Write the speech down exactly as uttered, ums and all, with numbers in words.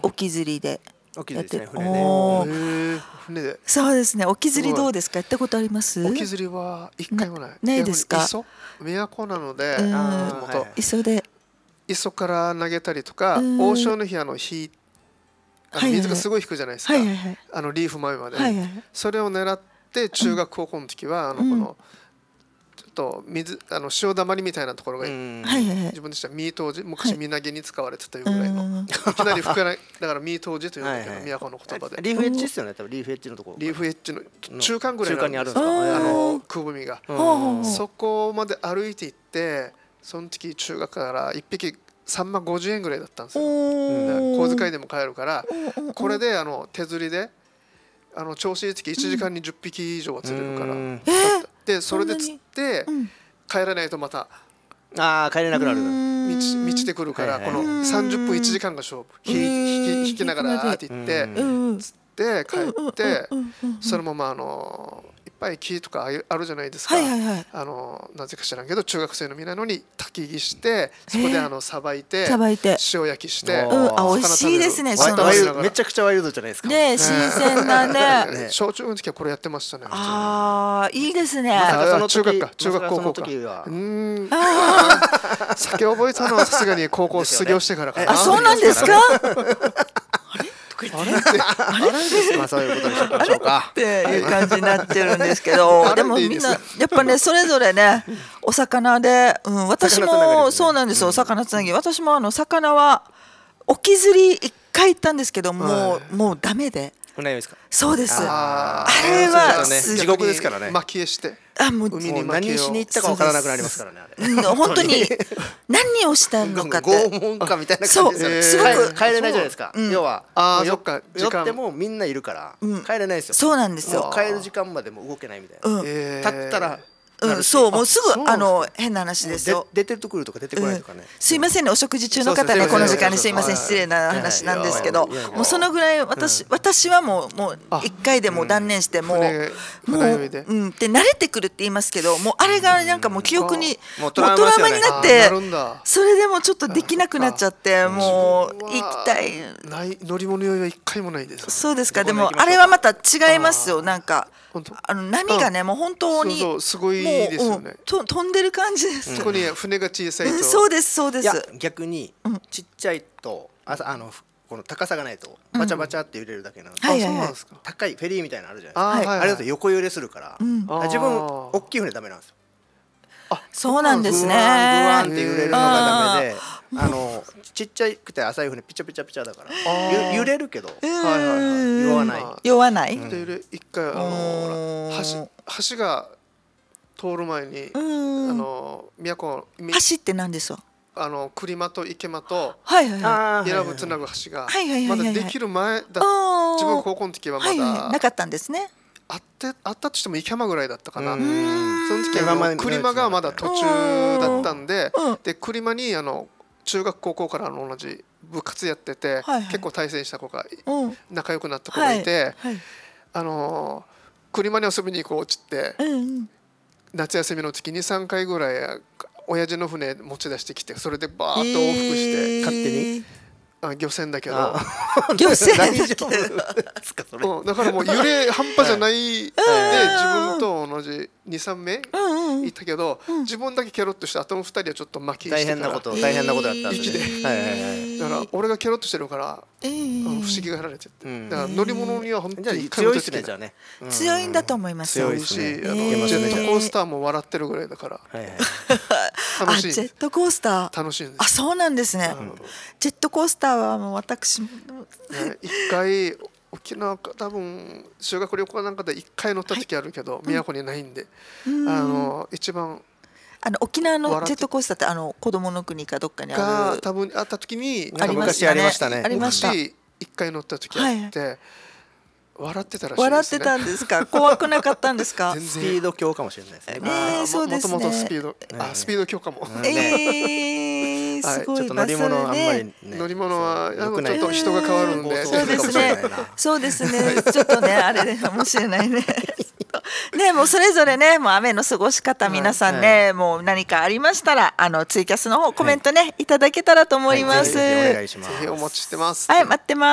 沖釣りで沖釣りですね、船で。 おへーえ、船で。 そうですね。沖釣りどうですか？やったことあります？ 沖釣りは一回もない。 なないですか？ 磯、都なので、 うんもともと磯で磯から投げたりとか、 うん大潮の日あの火、あの水がすごい引くじゃないですか。 はいはいはいあのリーフ前まで、 はいはいはいそれを狙って中学高校の時は、あのこのちょっと水あの潮だまりみたいなところが、 うんはいはいはい自分でしたミートウジ、昔はいみなぎに使われてたいうぐらいの、 うんいきなり吹けないだからミートウジというんだけど、 はいはい都の言葉でリーフエッジですよね、多分リーフエッジのところ。 リーフエッジの中間ぐらい中間にあるんですか。 うんあへのくぼみが、 ーほうほうほうそこまで歩いて行って、その時中学からいっぴきさんまんごじゅうえんぐらいだったんですよ。 お小遣いでも買えるから、 うんこれであの手釣りであの調子いい時いちじかんにじゅっぴき以上は釣れるから、 うんでそれで釣ってうん帰らないとまたああ、帰れなくなる。 満ち満ちてくるから、 はいはいこのさんじゅっぷんいちじかんが勝負、引き引き引きながらーって言ってうんうん釣って帰ってうんうんうんそのままあのいっぱい木とかああいうあるじゃないですか、 はいはいはいあのなぜか知らんけど中学生のみなのに焚き火してそこであのさばいてさばいて塩焼きしてううんあ魚美味しいですね。 食べるそのワイルドめちゃくちゃワイルドじゃないですか。 ね新鮮なね。 ね小中の時はこれやってましたね。 ああいいですね。 まさかその時中学か中学まさかその高校か時はうーん酒覚えたのはさすがに高校卒業してからかな。 あそうなんですか？ あれってまあそういうことにしましょうか。 っていう感じになってるんですけど、 あれでもでいいですみんなやっぱねそれぞれねお魚で、うん、私魚つながりですねもそうなんですよ、魚つなぎ。私もあの魚は沖釣り一回行ったんですけどもはうもうダメで。 船酔いですか。 そうです。ああーれはそうですね地獄ですからね巻き絵してあもう海もう何に巻き絵をしに行ったかわからなくなりますからね、あれ。 うん本当に何をしたのかって。 拷問かみたいな感じですそうよね。 すごく帰帰れないじゃないですか。 うん要はもうよあーそっか時間寄ってもみんないるからうん帰れないですよ。 そうなんですよ。 もう帰る時間までも動けないみたいな。 うんえー立ったらうん、そうもうすぐあそうなんですかの変な話ですよ。 で出てくるとか出てこないとかね。 すいませんねお食事中の方そうそうねこの時間にそうそうすいませんそう失礼な話なんですけどいやいやいやもうそのぐらい私私はもうもうあ一回でもう断念してもう船もう船酔いでうんで慣れてくるって言いますけどもうあれがなんかもう記憶にもうもうトラウマになっあーてなるんだそれでもちょっとできなくなっちゃってもう行自分はきたい。 ない乗り物酔いは一回もないです。 そうですか。でもどこまで行きましょうあれはまた違いますよ。なんか本当あの波がねもう本当にそうそうすごいですよねもううんと飛んでる感じですよ。 そこに船が小さいとうんそうですそうでいやす。 逆にうんちっちゃいとああのこの高さがないとバチャバチャって揺れるだけなので、 あはいはいはいそうなんですか。 高いフェリーみたいなのあるじゃないですか。 あーはいはいあれだと横揺れするから、 うんあー自分大きい船ダメなんですよ。 そうなんですグワングワンっね。 て揺れるのがダメで、あのちっちゃくて浅い船ピチャピチャピチャだからーゆ揺れるけどうんはいはいはい酔わない。 酔わない。 で揺れ一回あのほら橋橋が通る前にあうんの都み橋って何ですか。 あの栗間と池間とはいはいはい。 あー伊良部つなぐ橋がはいはいはいはいまだできる前だあー自分高校の時はまはいはいなだかったんですね。 あってあったとしても池間ぐらいだったかな。 うそんの時はあの栗間がまだ途中だったんでうんで栗間にあの中学高校からの同じ部活やっててはいはい結構対戦した子がうん仲良くなった子がいてはいあの栗間に遊びに行こうっつってうんうん夏休みの時にさんかいぐらい親父の船持ち出してきてそれでバーッと往復して勝手にあ漁船だけどあ漁船だ大けど丈夫ですかそれ。 うんだからもう揺れ半端じゃないで自分と同じにさんめいうんうんいたけど自分だけケロッとしてあとのふたりはちょっと巻きして大変なこと大変なことだったんですね。はいはいはい。 だから俺がケロッとしてるからえーあの不思議がられちゃってうんだから乗り物には本じゃあ当に一回も強いですね出てきないじゃあね。うん強いんだと思いますよ。 強いですねしあのえージェットコースターも笑ってるぐらいだからはいはい。 楽しいあジェットコースター。 楽しいんですあそうなんですね。ジェットコースターはもう私もね一回沖縄か多分修学旅行なんかで一回乗った時あるけど宮古にないんであの一番あの沖縄のジェットコースターってあの子供の国かどっかにある。 が多分あった時になんか昔ありましたねありました。 昔一回乗った時あって笑ってたらしいですね笑ってたんですか。怖くなかったんですか。 全然スピード強かもしれないですね。 ねあーそうですねもともとスピードあスピード強化もねえー、 はいすごいちょっと乗り物あんまりね乗り物はあ良くないのちょっと人が変わるんでそうですねかもしれないな。 そうですね。ちょっとね、あれでかもしれないね。ね、もうそれぞれね、もう雨の過ごし方、皆さんね、もう何かありましたら、あのツイキャスの方コメントね、いただけたらと思います。 はいぜひぜひお願いします。 ぜひお待ちしてますはい、待ってます。